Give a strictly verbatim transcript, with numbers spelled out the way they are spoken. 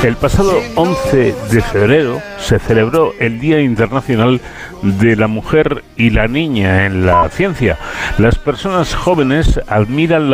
El pasado once de febrero se celebró el Día Internacional de la Mujer y la Niña en la Ciencia. Las personas jóvenes admiran la